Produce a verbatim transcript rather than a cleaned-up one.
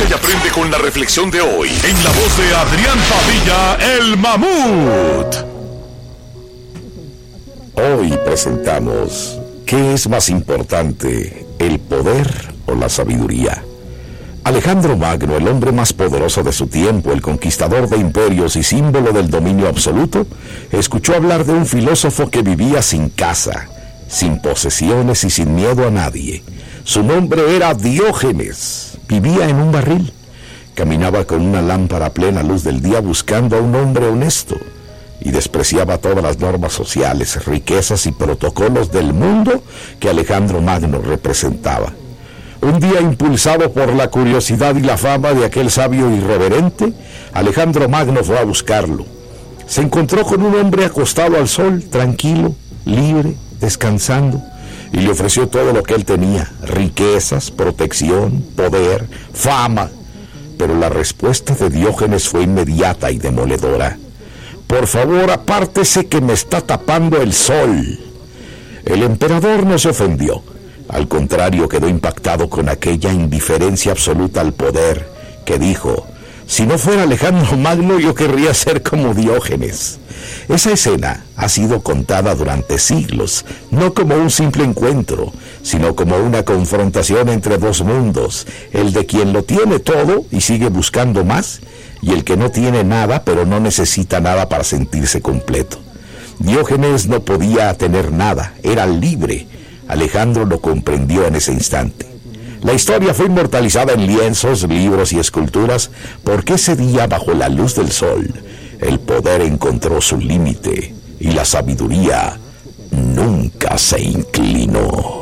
y aprende con la reflexión de hoy en la voz de Adrián Padilla, el Mamut. Hoy presentamos: ¿qué es más importante, el poder o la sabiduría? Alejandro Magno, el hombre más poderoso de su tiempo, el conquistador de imperios y símbolo del dominio absoluto, escuchó hablar de un filósofo que vivía sin casa, sin posesiones y sin miedo a nadie. Su nombre era Diógenes. Vivía en un barril. Caminaba con una lámpara a plena luz del día buscando a un hombre honesto y despreciaba todas las normas sociales, riquezas y protocolos del mundo que Alejandro Magno representaba. Un día, impulsado por la curiosidad y la fama de aquel sabio irreverente, Alejandro Magno fue a buscarlo. Se encontró con un hombre acostado al sol, tranquilo, libre, descansando, y le ofreció todo lo que él tenía: riquezas, protección, poder, fama. Pero la respuesta de Diógenes fue inmediata y demoledora: por favor, apártese que me está tapando el sol. El emperador no se ofendió. Al contrario, quedó impactado con aquella indiferencia absoluta al poder, que dijo: si no fuera Alejandro Magno, yo querría ser como Diógenes. Esa escena ha sido contada durante siglos, no como un simple encuentro, sino como una confrontación entre dos mundos: el de quien lo tiene todo y sigue buscando más, y el que no tiene nada pero no necesita nada para sentirse completo. Diógenes no podía tener nada, era libre. Alejandro lo comprendió en ese instante. La historia fue inmortalizada en lienzos, libros y esculturas, porque ese día, bajo la luz del sol, el poder encontró su límite y la sabiduría nunca se inclinó.